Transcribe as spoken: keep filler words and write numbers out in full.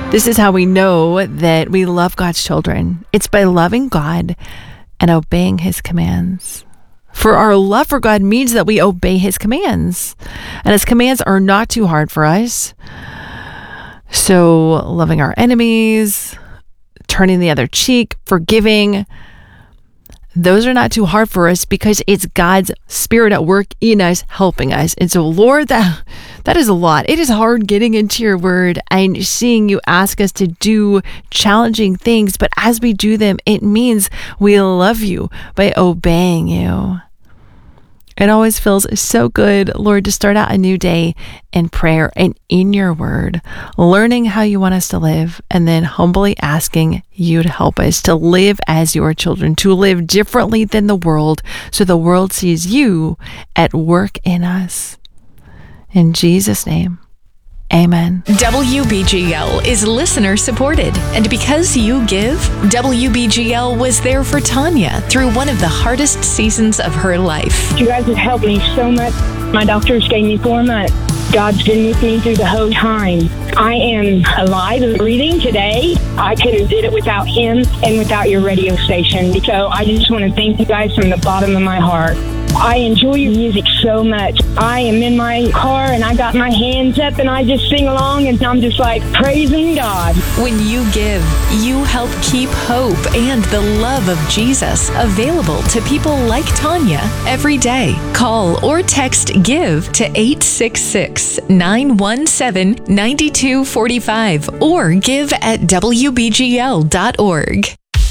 This is how we know that we love God's children. It's by loving God and obeying his commands. For our love for God means that we obey his commands. And his commands are not too hard for us. So loving our enemies, turning the other cheek, forgiving, those are not too hard for us because it's God's Spirit at work in us, helping us. And so, Lord, that that is a lot. It is hard getting into your word and seeing you ask us to do challenging things. But as we do them, it means we love you by obeying you. It always feels so good, Lord, to start out a new day in prayer and in your word, learning how you want us to live, and then humbly asking you to help us to live as your children, to live differently than the world, so the world sees you at work in us. In Jesus' name. Amen. W B G L is listener supported. And because you give, W B G L was there for Tanya through one of the hardest seasons of her life. You guys have helped me so much. My doctors gave me four months. God's been with me through the whole time. I am alive and breathing today. I couldn't have did it without him and without your radio station. So I just want to thank you guys from the bottom of my heart. I enjoy your music so much. I am in my car and I got my hands up and I just sing along and I'm just like praising God. When you give, you help keep hope and the love of Jesus available to people like Tanya every day. Call or text GIVE to eight six six, nine one seven, nine two four five or give at W B G L dot org.